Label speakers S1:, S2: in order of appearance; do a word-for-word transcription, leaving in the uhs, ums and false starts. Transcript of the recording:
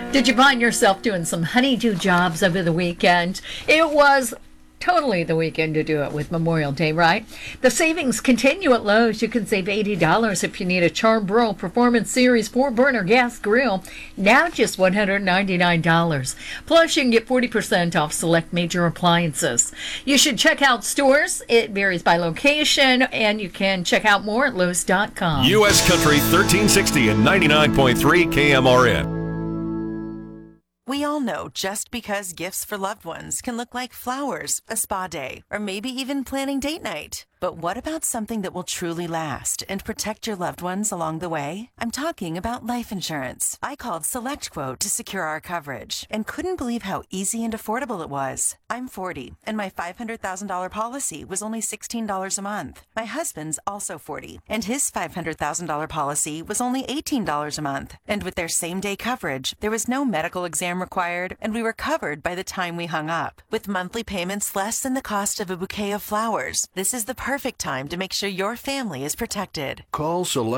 S1: Did you find yourself doing some honeydew jobs over the weekend? It was totally the weekend to do it with Memorial Day, right? The savings continue at Lowe's. You can save eighty dollars if you need a Char-Broil Performance Series four burner gas grill. Now just one hundred ninety-nine dollars. Plus, you can get forty percent off select major appliances. You should check out stores. It varies by location, and you can check out more at Lowe's dot com.
S2: U S Country thirteen sixty and ninety-nine point three K M R N.
S3: We all know just because gifts for loved ones can look like flowers, a spa day, or maybe even planning date night. But what about something that will truly last and protect your loved ones along the way? I'm talking about life insurance. I called SelectQuote to secure our coverage and couldn't believe how easy and affordable it was. I'm forty, and my five hundred thousand dollars policy was only sixteen dollars a month. My husband's also forty, and his five hundred thousand dollars policy was only eighteen dollars a month. And with their same-day coverage, there was no medical exam required, and we were covered by the time we hung up. With monthly payments less than the cost of a bouquet of flowers, this is the perfect time to make sure your family is protected.
S4: Call Select